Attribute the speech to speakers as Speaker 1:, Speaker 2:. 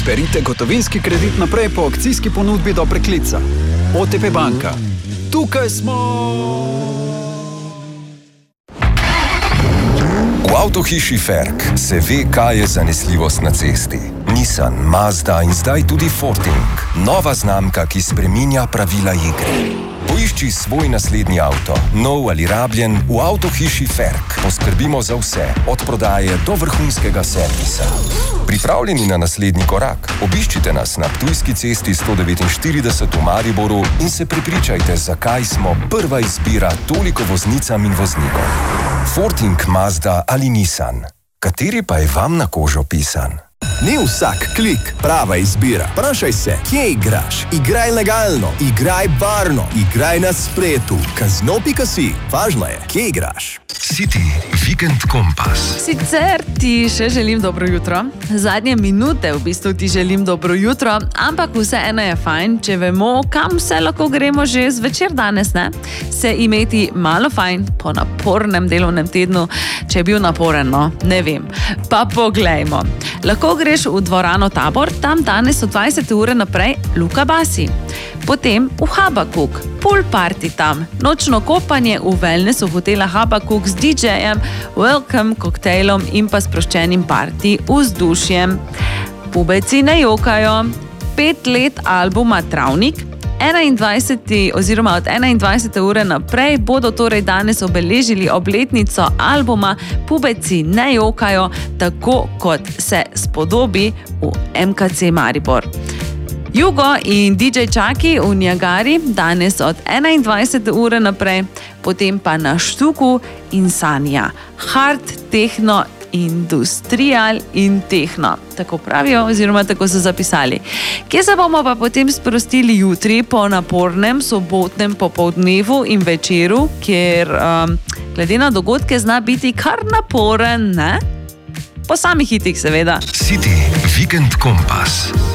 Speaker 1: Izberite gotovinski kredit naprej po akcijski ponudbi do preklica. OTP banka. Tukaj smo!
Speaker 2: V avtohiši Ferk se ve, kaj je zanesljivost na cesti. Nissan, Mazda in zdaj tudi Forting. Nova znamka, ki spreminja pravila igre. Poišči svoj naslednji avto, nov ali rabljen, v avtohiši Ferk. Poskrbimo za vse, od prodaje do vrhunskega servisa. Pripravljeni na naslednji korak? Obiščite nas na Ptujski cesti 149 v Mariboru in se prepričajte, zakaj smo prva izbira toliko voznicam in voznikom. Forting, Mazda ali Nissan. Kateri pa je vam na kožo pisan?
Speaker 3: Ni vsak klik prava izbira. Vprašaj se, kje igraš? Igraj legalno, igraj varno, igraj na spletu. Kazino.si. Važno je, kje igraš.
Speaker 2: City Weekend Kompas.
Speaker 4: Sicer ti še želim dobro jutro. Zadnje minute v bistvu ti želim dobro jutro, ampak vseeno je fajn, če vemo, kam vse lahko gremo že zvečer danes, ne? Se imeti malo fajn po napornem delovnem tednu, če je bil naporen, no, ne vem. Pa poglejmo. Lahko greš v dvorano Tabor, tam danes od 20 ure naprej Luka Basi. Potem v Habakuk, pool party tam, nočno kopanje v wellnessu hotela Habakuk z DJ-jem, welcome koktejlom in pa sproščenim party vzdušjem. Pubeci ne jokajo, 5 let albuma Travnik, 21. oziroma od 21. ure naprej bodo torej danes obeležili obletnico albuma Pubeci ne jokajo, tako kot se spodobi v MKC Maribor. Jugo in DJ Čaki v Niagari danes od 21. ure naprej, potem pa na Štuku in Sanja. Hard, techno, industrial in tehno. Tako pravijo, oziroma tako so zapisali. Kje se bomo pa potem sprostili jutri po napornem sobotnem popoldnevu in večeru, kjer glede na dogodke zna biti kar naporen, ne? Po samih hitih seveda.
Speaker 2: City Weekend Kompas.